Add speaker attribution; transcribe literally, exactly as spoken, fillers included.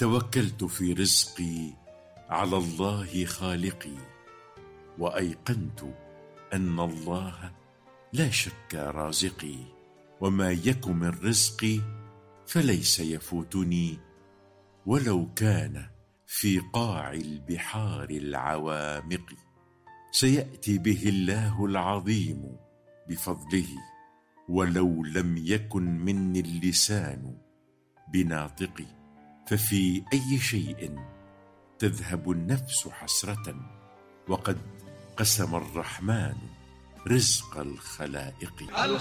Speaker 1: توكلت في رزقي على الله خالقي، وأيقنت أن الله لا شك رازقي، وما يك من رزقي فليس يفوتني ولو كان في قاع البحار العوامق. سيأتي به الله العظيم بفضله، ولو لم يكن مني اللسان بناطقي. ففي أي شيء تذهب النفس حسرة، وقد قسم الرحمن رزق الخلائق.